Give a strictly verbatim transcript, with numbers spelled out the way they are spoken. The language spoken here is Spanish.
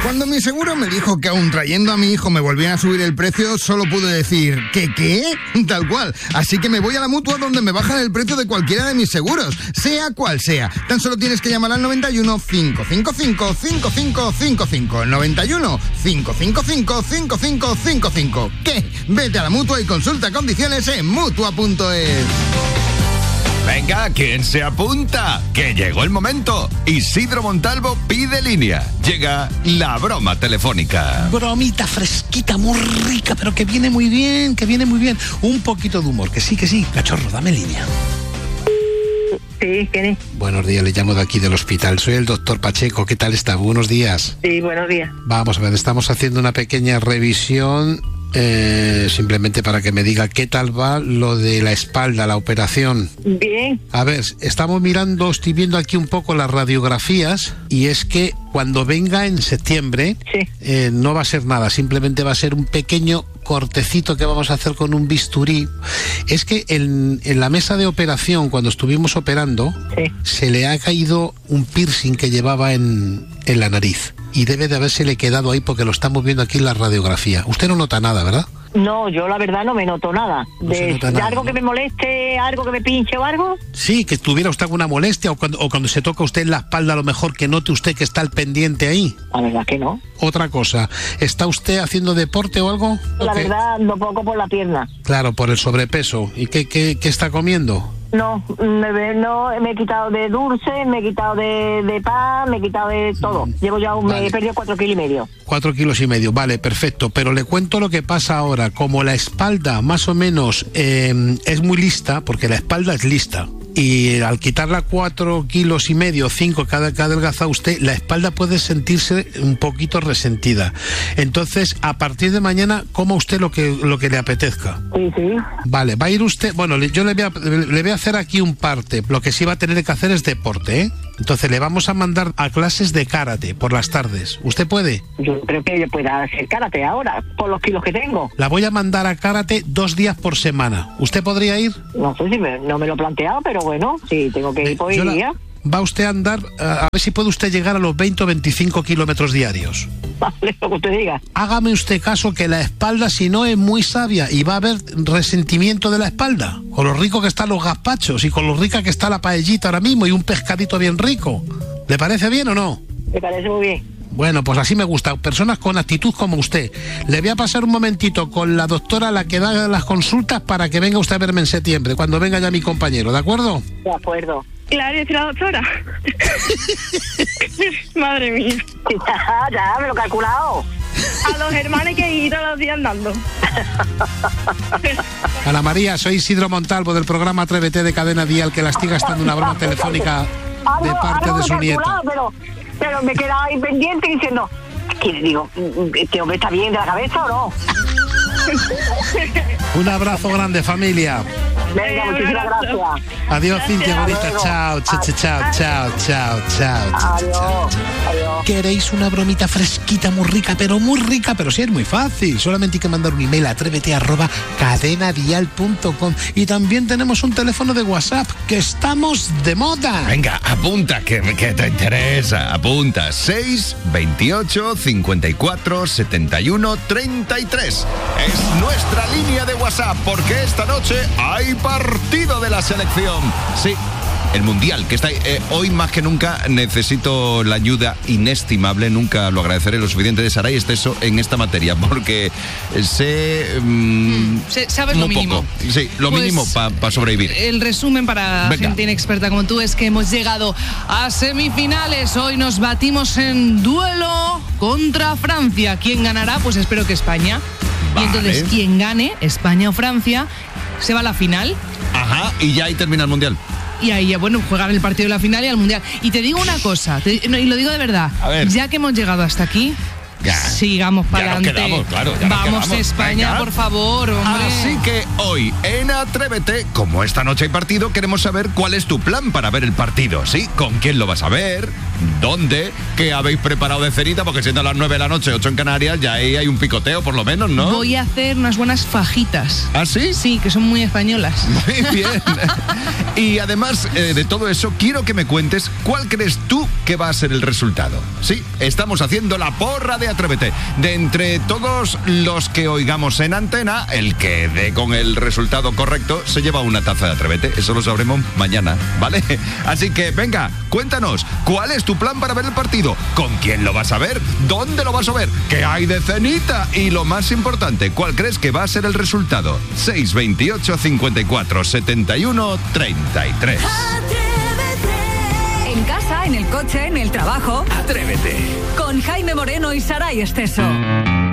Cuando mi seguro me dijo que aún trayendo a mi hijo me volvían a subir el precio, solo pude decir, ¿qué qué? Tal cual. Así que me voy a la Mutua, donde me bajan el precio de cualquiera de mis seguros, sea cual sea. Tan solo tienes que llamar al noventa y uno, cinco cinco cinco, cinco cinco cinco cinco. noventa y uno, cinco cinco cinco, cinco cinco cinco cinco. ¿Qué? Vete a la Mutua y consulta condiciones en mutua punto es. Venga, ¿quién se apunta? Que llegó el momento. Isidro Montalvo pide línea. Llega la broma telefónica. Bromita fresquita, muy rica, pero que viene muy bien, que viene muy bien. Un poquito de humor, que sí, que sí. Cachorro, dame línea. Sí, ¿quién es? Buenos días, le llamo de aquí del hospital. Soy el doctor Pacheco. ¿Qué tal está? Buenos días. Sí, buenos días. Vamos a ver, estamos haciendo una pequeña revisión, eh, simplemente para que me diga qué tal va lo de la espalda, la operación. Bien. A ver, estamos mirando, estoy viendo aquí un poco las radiografías, y es que cuando venga en septiembre, sí. eh, no va a ser nada, simplemente va a ser un pequeño cortecito que vamos a hacer con un bisturí. Es que en, en la mesa de operación, cuando estuvimos operando, sí. se le ha caído un piercing que llevaba en, en la nariz, y debe de habérsele quedado ahí porque lo estamos viendo aquí en la radiografía. Usted no nota nada, ¿verdad? No, yo la verdad no me noto nada. No se de, nota de nada, algo ¿no? que me moleste, algo que me pinche o algo. Sí, que tuviera usted alguna molestia, o cuando, o cuando se toca usted en la espalda, a lo mejor que note usted que está al pendiente ahí. La verdad que no. Otra cosa, ¿está usted haciendo deporte o algo? La ¿O qué? verdad ando poco por la pierna. Claro, por el sobrepeso. ¿Y qué, qué, qué está comiendo? No, me, ve- no, me he quitado de dulce, me he quitado de, de pan, me he quitado de todo. Llevo ya un, Vale. me he perdido cuatro kilos y medio. Cuatro kilos y medio, vale, perfecto. Pero le cuento lo que pasa ahora. Como la espalda más o menos eh, es muy lista, porque la espalda es lista, y al quitarla cuatro kilos y medio, cinco cada que adelgaza usted, la espalda puede sentirse un poquito resentida. Entonces, a partir de mañana, coma usted lo que lo que le apetezca. Sí, sí. Vale, va a ir usted, bueno, le- yo le voy a, le voy a hacer aquí un parte. Lo que sí va a tener que hacer es deporte, ¿eh? Entonces le vamos a mandar a clases de karate por las tardes. ¿Usted puede? Yo creo que yo pueda hacer karate ahora, por los kilos que tengo. La voy a mandar a karate dos días por semana. ¿Usted podría ir? No sé si me, no me lo he planteado, pero bueno, si tengo que ir, pues Yo la- iría. Va usted a andar, a a ver si puede usted llegar a los veinte o veinticinco kilómetros diarios. Vale, lo que usted diga. Hágame usted caso que la espalda, si no, es muy sabia y va a haber resentimiento de la espalda. Con lo rico que están los gazpachos y con lo rica que está la paellita ahora mismo y un pescadito bien rico. ¿Le parece bien o no? Me parece muy bien. Bueno, pues así me gusta. Personas con actitud como usted. Le voy a pasar un momentito con la doctora, la que da las consultas, para que venga usted a verme en septiembre, cuando venga ya mi compañero, ¿de acuerdo? De acuerdo. Claro, es la doctora. Madre mía. Ya, ya, me lo he calculado. A los hermanos hay que ir todos los días andando. Ana María, soy Isidro Montalvo del programa Atrévete de Cadena Dial, que la estoy gastando una broma telefónica de Algo- parte algo de me su he nieta. calculado, Pero, pero me he quedado ahí pendiente diciendo, ¿qué le digo? ¿Este hombre está bien de la cabeza o no? Un abrazo grande, familia. Venga, Eh, muchísimas un abrazo. gracias. Adiós, Cintia, Hasta bonita. luego. Chao, chao, chao, chao, chao, chao, chao, chao, Adiós. chao. Adiós. ¿Queréis una bromita fresquita, muy rica, pero muy rica? Pero sí, es muy fácil. Solamente hay que mandar un email a atrévete arroba cadenadial punto com. Y también tenemos un teléfono de WhatsApp, que estamos de moda. Venga, apunta, que, que te interesa. Apunta. seis, veintiocho, cincuenta y cuatro, setenta y uno, treinta y tres. Es nuestra línea de WhatsApp, porque esta noche hay partido de la selección. Sí, el Mundial, que está ahí. Eh, hoy más que nunca necesito la ayuda inestimable, nunca lo agradeceré lo suficiente, de Saray Esteso en esta materia, porque sé... mm, Se- sabes muy lo mínimo. poco. Sí, lo Pues, mínimo para sobrevivir. El resumen para Venga. gente inexperta como tú es que hemos llegado a semifinales. Hoy nos batimos en duelo contra Francia. ¿Quién ganará? Pues espero que España. Vale. Y entonces, quien gane, España o Francia, se va a la final. Ajá, y ya ahí termina el Mundial. Y ahí, ya, bueno, juegan el partido de la final y al Mundial. Y te digo una cosa, te- no, y lo digo de verdad. A ver. Ya que hemos llegado hasta aquí, Ya. sigamos para Ya nos adelante. quedamos, claro, ya nos Vamos, quedamos. España, Venga. por favor, hombre. Así que hoy en Atrévete, como esta noche hay partido, queremos saber cuál es tu plan para ver el partido, ¿sí? ¿Con quién lo vas a ver? ¿Dónde? ¿Qué habéis preparado de cenita? Porque siendo las nueve de la noche, ocho en Canarias, ya ahí hay un picoteo por lo menos, ¿no? Voy a hacer unas buenas fajitas. ¿Ah, sí? Sí, que son muy españolas. Muy bien. Y además eh, de todo eso, quiero que me cuentes cuál crees tú que va a ser el resultado. Sí, estamos haciendo la porra de Atrévete. De entre todos los que oigamos en antena, el que dé con el resultado correcto se lleva una taza de Atrévete. Eso lo sabremos mañana, ¿vale? Así que venga, cuéntanos, ¿cuál es tu plan para ver el partido? ¿Con quién lo vas a ver? ¿Dónde lo vas a ver? ¿Qué hay de cenita? Y lo más importante, ¿cuál crees que va a ser el resultado? seis veintiocho, cincuenta y cuatro, setenta y uno, treinta y tres. En casa, en el coche, en el trabajo. Atrévete. Con Jaime Moreno y Saray Esteso.